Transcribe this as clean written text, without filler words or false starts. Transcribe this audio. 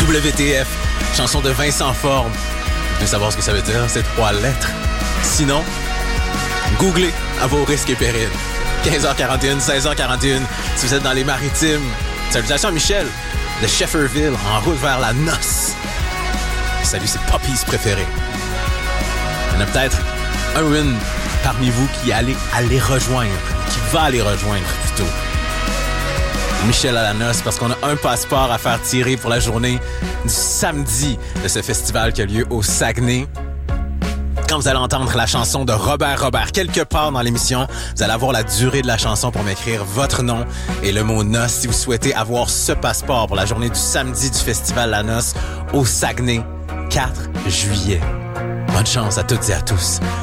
WTF, chanson de Vincent Forme. Vous pouvez savoir ce que ça veut dire, ces 3 lettres. Sinon, googlez à vos risques et périls. 15h41, 16h41, si vous êtes dans les Maritimes. Salutations à Michel de Shefferville, en route vers la noce. Salut, c'est Poppy's préféré. Il y en a peut-être un ou une parmi vous qui allait les rejoindre, qui va les rejoindre plutôt. Michel à la noce, parce qu'on a un passeport à faire tirer pour la journée du samedi de ce festival qui a lieu au Saguenay. Quand vous allez entendre la chanson de Robert, quelque part dans l'émission, vous allez avoir la durée de la chanson pour m'écrire votre nom et le mot noce si vous souhaitez avoir ce passeport pour la journée du samedi du festival La Noce au Saguenay, 4 juillet. Bonne chance à toutes et à tous.